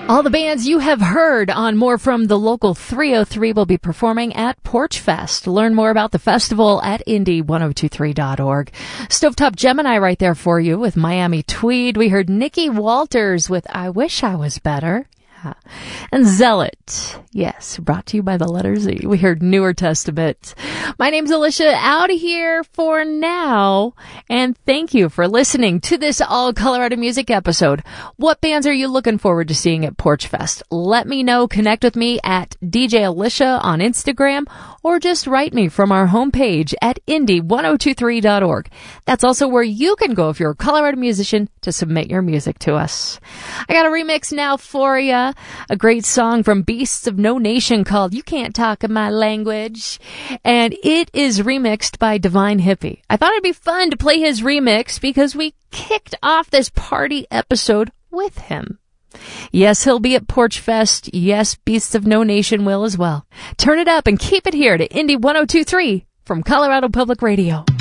All the bands you have heard on More From the Local 303 will be performing at Porch Fest. Learn more about the festival at indie1023.org. Stovetop Gemini right there for you with Miami Tweed. We heard Nikki Walters with I Wish I Was Better. And Zealot, yes, brought to you by the letter Z. We heard Newer Testament. My name's Alicia, out of here for now, and thank you for listening to this All Colorado Music episode. What bands are you looking forward to seeing at Porch Fest? Let me know. Connect with me at DJ Alicia on Instagram, or just write me from our homepage at indie1023.org. That's also where you can go if you're a Colorado musician to submit your music to us. I got a remix now for you. A great song from Beasts of No Nation called You Can't Talk in My Language. And it is remixed by Divine Hippie. I thought it'd be fun to play his remix because we kicked off this party episode with him. Yes, he'll be at Porch Fest. Yes, Beasts of No Nation will as well. Turn it up and keep it here to Indie 1023 from Colorado Public Radio.